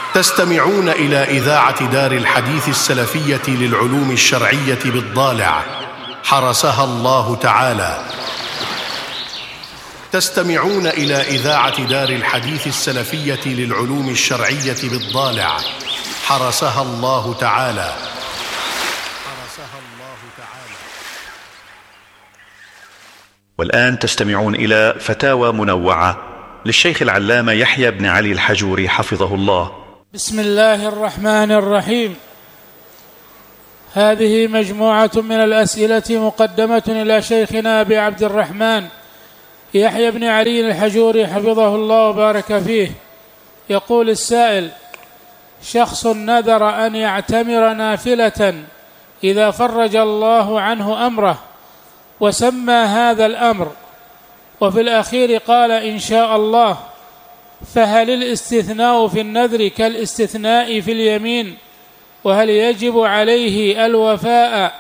تستمعون إلى إذاعة دار الحديث السلفية للعلوم الشرعية بالضالع حرسها الله تعالى. تستمعون إلى إذاعة دار الحديث السلفية للعلوم الشرعية بالضالع حرسها الله تعالى. والآن تستمعون إلى فتاوى منوعة للشيخ العلامة يحيى بن علي الحجوري حفظه الله. بسم الله الرحمن الرحيم. هذه مجموعة من الأسئلة مقدمة إلى شيخنا أبي عبد الرحمن يحيى بن علي الحجوري حفظه الله وبارك فيه. يقول السائل: شخص نذر أن يعتمر نافلة إذا فرج الله عنه أمره، وسمى هذا الأمر، وفي الأخير قال إن شاء الله، فهل الاستثناء في النذر كالاستثناء في اليمين؟ وهل يجب عليه الوفاء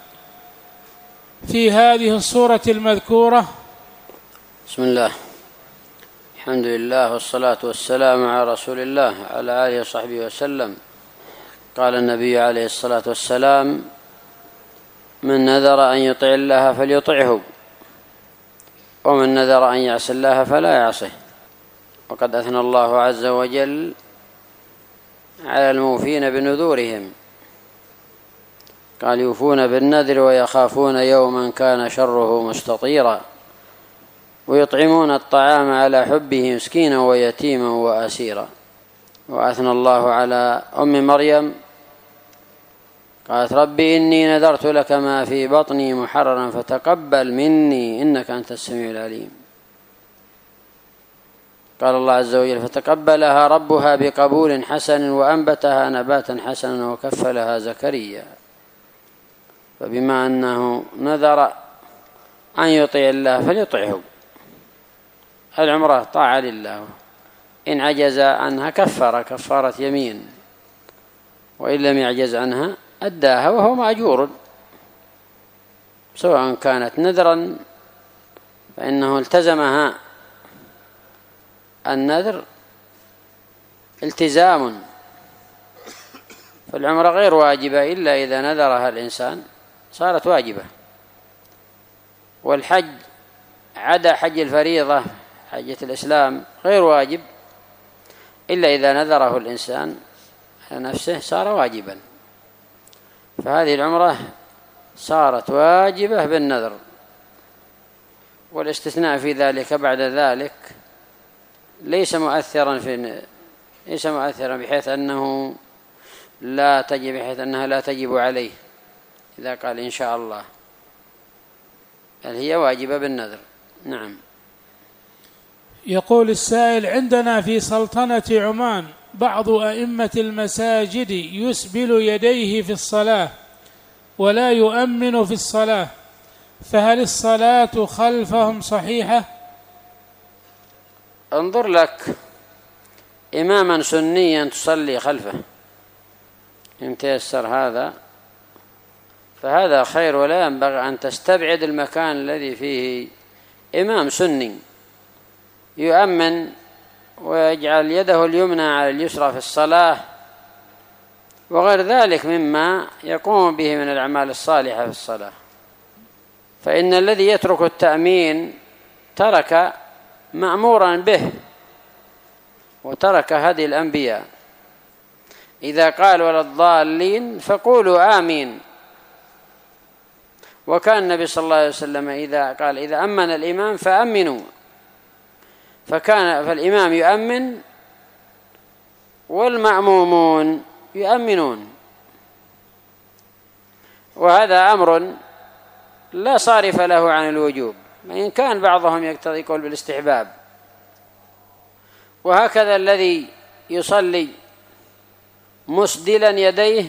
في هذه الصورة المذكورة؟ بسم الله، الحمد لله، والصلاة والسلام على رسول الله على آله وصحبه وسلم. قال النبي عليه الصلاة والسلام: من نذر أن يطع الله فليطعه، ومن نذر أن يعصي الله فلا يعصه. وقد أثنى الله عز وجل على الموفين بنذورهم، قال: يوفون بالنذر ويخافون يوما كان شره مستطيرا، ويطعمون الطعام على حبه مسكينا ويتيما وأسيرا. وأثنى الله على أم مريم، قالت: ربي إني نذرت لك ما في بطني محررا فتقبل مني إنك أنت السميع العليم. قال الله عز وجل: فتقبلها ربها بقبول حسن وأنبتها نباتا حسنا وكفلها زكريا. فبما أنه نذر أن يطيع الله فليطعه. العمرة طاعة لله، إن عجز عنها كفر كفارة يمين، وإن لم يعجز عنها أداها وهو مأجور، سواء كانت نذرا فإنه التزمها. النذر التزام، فالعمرة غير واجبة إلا إذا نذرها الإنسان صارت واجبة. والحج عدا حج الفريضة حجة الإسلام غير واجب إلا إذا نذره الإنسان نفسه صار واجبا. فهذه العمرة صارت واجبة بالنذر، والاستثناء في ذلك بعد ذلك ليس مؤثرا بحيث أنه لا تجب عليه إذا قال إن شاء الله، بل هي واجبة بالنذر. نعم. يقول السائل: عندنا في سلطنة عمان بعض أئمة المساجد يسبل يديه في الصلاة ولا يؤمن في الصلاة، فهل الصلاة خلفهم صحيحة؟ انظر لك إماما سنيا تصلي خلفه، إن تيسر هذا فهذا خير، ولا ينبغي أن تستبعد المكان الذي فيه إمام سني يؤمن ويجعل يده اليمنى على اليسرى في الصلاة، وغير ذلك مما يقوم به من الأعمال الصالحة في الصلاة. فإن الذي يترك التأمين ترك مأمورا به وترك هدي الأنبياء. إذا قال ولا الضالين فقولوا آمين. وكان النبي صلى الله عليه وسلم إذا قال إذا أمن الإمام فأمنوا، فالإمام يؤمن والمأمومون يؤمنون. وهذا أمر لا صارف له عن الوجوب، وإن كان بعضهم يقول بالاستحباب. وهكذا الذي يصلي مسدلا يديه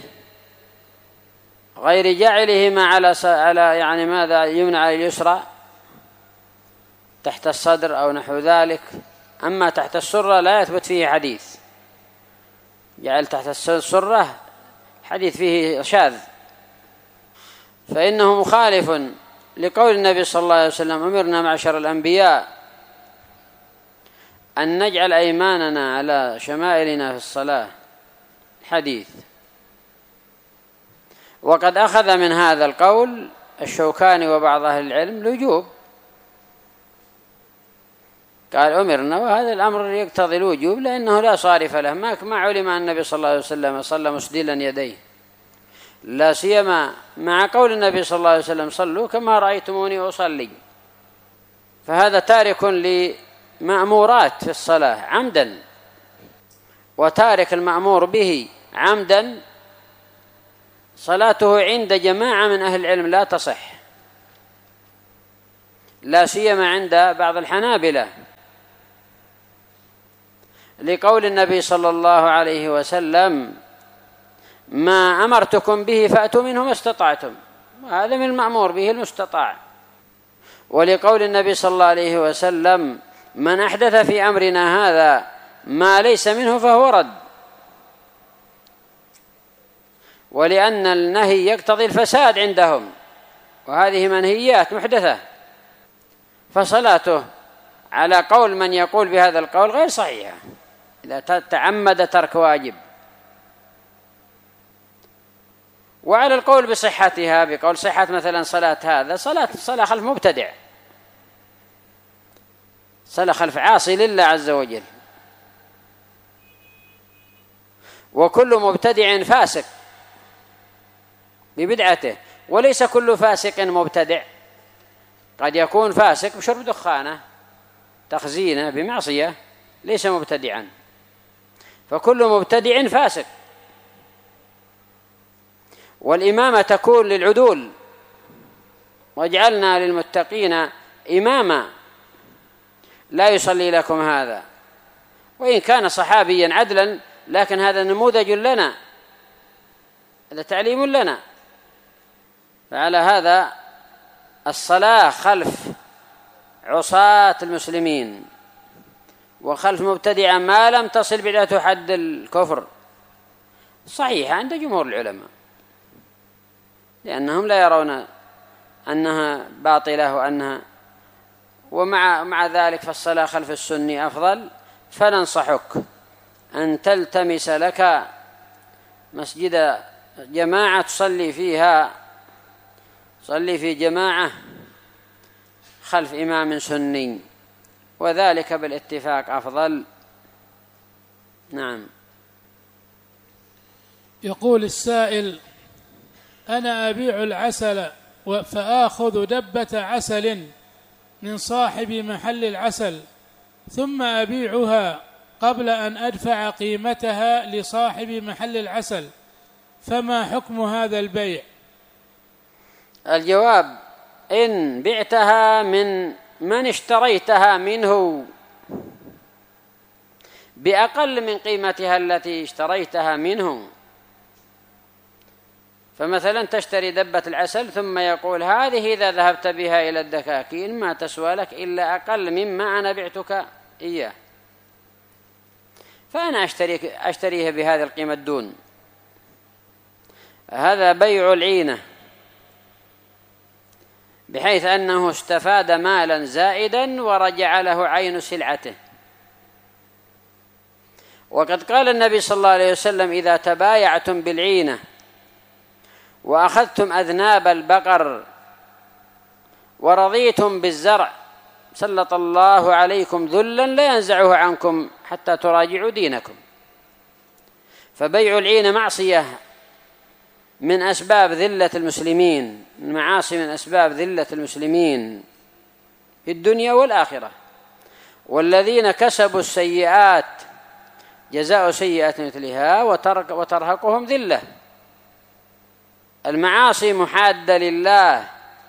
غير جعلهما على يعني ماذا يمنع على اليسرى تحت الصدر أو نحو ذلك، أما تحت السرة لا يثبت فيه حديث. جعل تحت السرة حديث فيه شاذ، فإنه مخالف لقول النبي صلى الله عليه وسلم: أمرنا معشر الأنبياء أن نجعل أيماننا على شمائلنا في الصلاة الحديث. وقد أخذ من هذا القول الشوكاني وبعض أهل العلم الوجوب، قال أمرنا، وهذا الأمر يقتضي الوجوب لأنه لا صارف له، ما علم أن النبي صلى الله عليه وسلم صلى مسدلا يديه، لا سيما مع قول النبي صلى الله عليه وسلم صلوا كما رأيتموني أصلي، فهذا تارك لمأمورات في الصلاة عمدا، وتارك المأمور به عمدا صلاته عند جماعة من أهل العلم لا تصح، لا سيما عند بعض الحنابلة، لقول النبي صلى الله عليه وسلم ما أمرتكم به فأتوا منه ما استطعتم، وهذا من المأمور به المستطاع. ولقول النبي صلى الله عليه وسلم من أحدث في أمرنا هذا ما ليس منه فهو رد، ولأن النهي يقتضي الفساد عندهم، وهذه منهيات محدثة، فصلاته على قول من يقول بهذا القول غير صحيحة إذا تعمد ترك واجب. وعلى القول بصحتها، بقول صحة مثلا صلاة هذا صلاة خلف مبتدع، صلاة خلف عاصي لله عز وجل، وكل مبتدع فاسق ببدعته، وليس كل فاسق مبتدع، قد يكون فاسق بشرب دخانة تخزينه بمعصية ليس مبتدعا، فكل مبتدع فاسق. والإمامة تكون للعدول، واجعلنا للمتقين إماما، لا يصلي لكم هذا، وإن كان صحابيا عدلا لكن هذا نموذج لنا، هذا تعليم لنا. فعلى هذا الصلاة خلف عصاة المسلمين وخلف مبتدعا ما لم تصل بدعته حد الكفر صحيحة عند جمهور العلماء، لأنهم لا يرون أنها باطلة ومع ذلك فالصلاة خلف السني أفضل. فننصحك أن تلتمس لك مسجد جماعة تصلي فيها، صلي في جماعة خلف إمام سني، وذلك بالاتفاق أفضل. نعم. يقول السائل: أنا أبيع العسل فآخذ دبة عسل من صاحب محل العسل ثم أبيعها قبل أن أدفع قيمتها لصاحب محل العسل، فما حكم هذا البيع؟ الجواب: إن بعتها من اشتريتها منه بأقل من قيمتها التي اشتريتها منه، فمثلا تشتري دبة العسل ثم يقول هذه إذا ذهبت بها إلى الدكاكين ما تسوى لك إلا أقل مما أنا بعتك إياه، فأنا أشتريها بهذه القيمة دون. هذا بيع العينة، بحيث أنه استفاد مالا زائدا ورجع له عين سلعته. وقد قال النبي صلى الله عليه وسلم: إذا تبايعتم بالعينة وأخذتم أذناب البقر ورضيتم بالزرع سلط الله عليكم ذلا لا ينزعه عنكم حتى تراجعوا دينكم. فبيع العينة معصية من أسباب ذلة المسلمين، المعاصي من أسباب ذلة المسلمين في الدنيا والآخرة. والذين كسبوا السيئات جزاء سيئة مثلها وترهقهم ذلة. المعاصي محادة لله،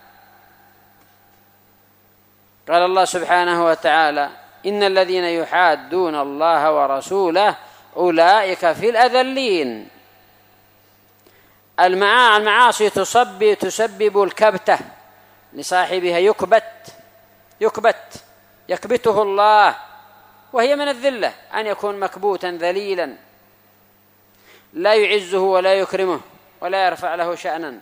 قال الله سبحانه وتعالى: إن الذين يحادون الله ورسوله أولئك في الأذلين. المعاصي تسبب الكبتة لصاحبها، يكبته الله، وهي من الذلة أن يكون مكبوتا ذليلا لا يعزه ولا يكرمه ولا يرفع له شأنا.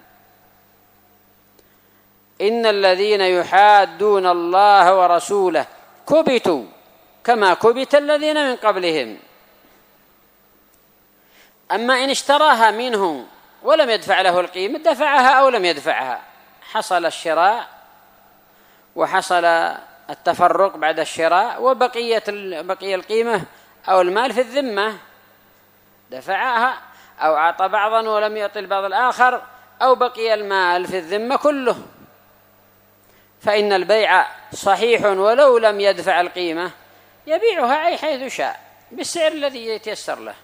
إن الذين يحادون الله ورسوله كبتوا كما كبت الذين من قبلهم. أما إن اشتراها منه ولم يدفع له القيمة، دفعها أو لم يدفعها، حصل الشراء وحصل التفرق بعد الشراء، بقي القيمة أو المال في الذمة، دفعها أو أعطى بعضا ولم يعطي البعض الآخر، أو بقي المال في الذمة كله، فإن البيع صحيح ولو لم يدفع القيمة، يبيعها أي حيث شاء بالسعر الذي يتيسر له،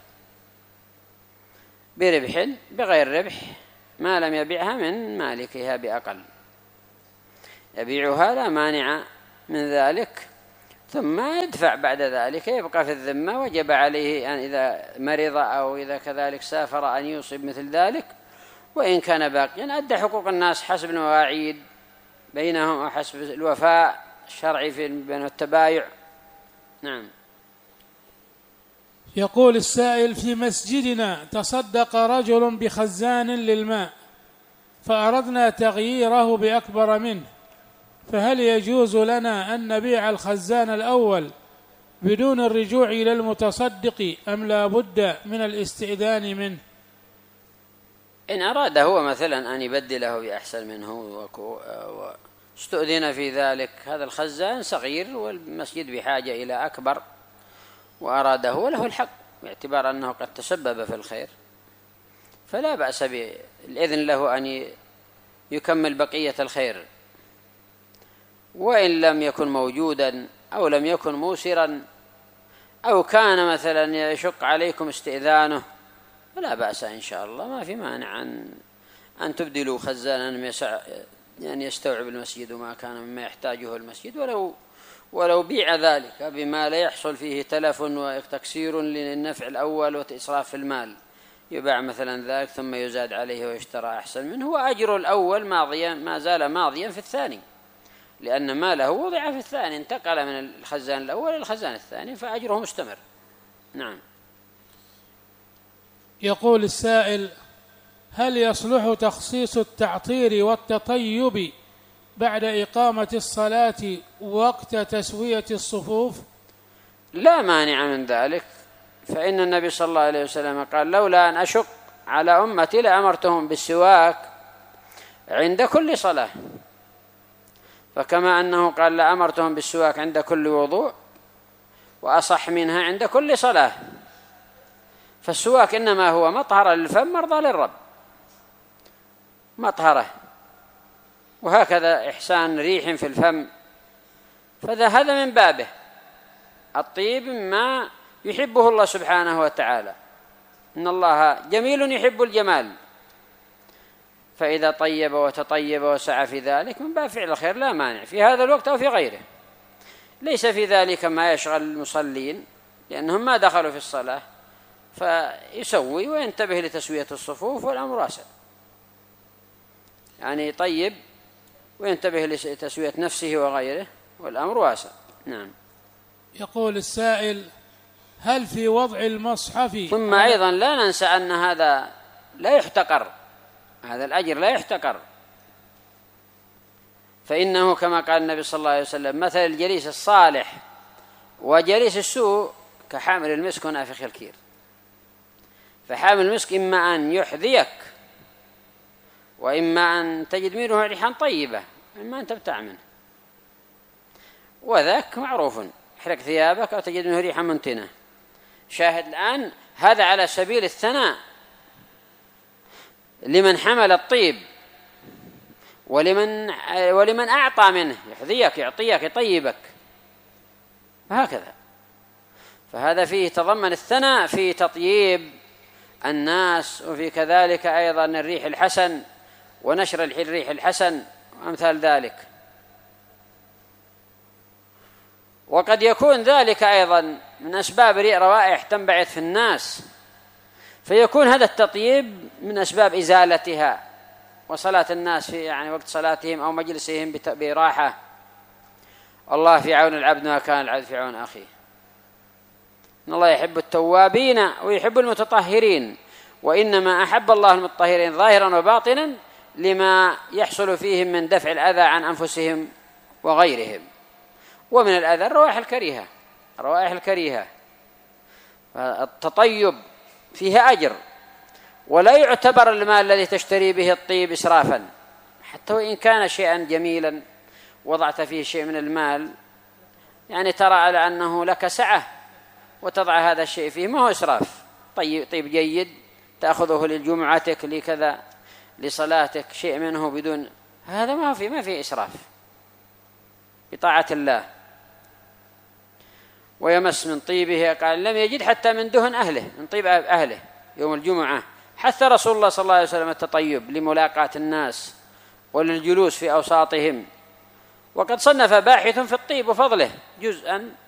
بربح بغير ربح، ما لم يبيعها من مالكها بأقل، يبيعها لا مانع من ذلك، ثم يدفع بعد ذلك، يبقى في الذمة. وجب عليه أن إذا مرض أو إذا كذلك سافر أن يوصي مثل ذلك، وإن كان باقيا أدى حقوق الناس حسب المواعيد بينهم أو حسب الوفاء الشرعي بين التبايع. نعم. يقول السائل: في مسجدنا تصدق رجل بخزان للماء فأردنا تغييره بأكبر منه، فهل يجوز لنا أن نبيع الخزان الأول بدون الرجوع إلى المتصدق أم لا بد من الاستئذان منه؟ إن أراد هو مثلا أن يبدله بأحسن منه واستؤذن في ذلك، هذا الخزان صغير والمسجد بحاجة إلى أكبر وأراده، وله الحق باعتبار أنه قد تسبب في الخير، فلا بأس بالإذن له أن يكمل بقية الخير، وإن لم يكن موجودا أو لم يكن موسرا أو كان مثلا يشق عليكم استئذانه فلا بأس إن شاء الله، ما في مانع أن تبدلوا خزانا يعني يستوعب المسجد وما كان مما يحتاجه المسجد، ولو بيع ذلك بما لا يحصل فيه تلف وتكسير للنفع الأول وإسراف في المال، يباع مثلا ذلك ثم يزاد عليه ويشترى أحسن منه، وأجر الأول ما زال ماضيا في الثاني، لأن ماله وضع في الثاني، انتقل من الخزان الأول إلى الخزان الثاني، فأجره مستمر. نعم. يقول السائل: هل يصلح تخصيص التعطير والتطيب بعد إقامة الصلاة وقت تسوية الصفوف؟ لا مانع من ذلك، فإن النبي صلى الله عليه وسلم قال: لولا أن أشق على أمتي لأمرتهم بالسواك عند كل صلاة، فكما أنه قال لأمرتهم بالسواك عند كل وضوء، وأصح منها عند كل صلاة، فالسواك إنما هو مطهرة للفم مرضى للرب، مطهرة، وهكذا إحسان ريح في الفم، هذا من بابه، الطيب ما يحبه الله سبحانه وتعالى، إن الله جميل يحب الجمال، فإذا طيب وتطيب وسعى في ذلك من باب فعل الخير لا مانع في هذا الوقت أو في غيره، ليس في ذلك ما يشغل المصلين لأنهم ما دخلوا في الصلاة، فيسوي وينتبه لتسوية الصفوف والأمر واسع، يعني طيب وينتبه لتسوية نفسه وغيره والأمر واسع. نعم. يقول السائل: هل في وضع المصحف، ثم أيضا لا ننسى أن هذا لا يحتقر، هذا الأجر لا يحتقر، فإنه كما قال النبي صلى الله عليه وسلم: مثل الجليس الصالح وجليس السوء كحامل المسك ونافخ الكير، فحامل المسك إما أن يحذيك وإما أن تجد منه ريحا طيبة، إما أن تبتاع منه، وذاك معروف، احرق ثيابك أو تجد منه ريحا منتنة. شاهد الآن هذا على سبيل الثناء لمن حمل الطيب ولمن أعطى منه، يحذيك يعطيك يطيبك، وهكذا، فهذا فيه تضمن الثناء في تطييب الناس، وفي كذلك أيضا الريح الحسن ونشر الريح الحسن وأمثال ذلك. وقد يكون ذلك أيضا من أسباب روائح تنبعث في الناس، فيكون هذا التطيب من أسباب إزالتها وصلاة الناس في يعني وقت صلاتهم أو مجلسهم براحة. الله في عون العبد ما كان العبد في عون أخيه، إن الله يحب التوابين ويحب المتطهرين، وإنما أحب الله المتطهرين ظاهرا وباطنا لما يحصل فيهم من دفع الأذى عن أنفسهم وغيرهم، ومن الأذى الروائح الكريهة، التطيب فيها أجر ولا يعتبر المال الذي تشتري به الطيب إسرافا، حتى وإن كان شيئا جميلا وضعت فيه شيء من المال، يعني ترى على أنه لك سعة وتضع هذا الشيء فيه، ما هو إسراف. طيب جيد تأخذه لجمعتك لكذا لصلاتك، شيء منه بدون هذا ما في إسراف، بطاعة الله. ويمس من طيبه، قال لم يجد حتى من دهن أهله، من طيب أهله يوم الجمعة. حث رسول الله صلى الله عليه وسلم التطيب لملاقاة الناس وللجلوس في أوساطهم. وقد صنف باحث في الطيب وفضله جزءا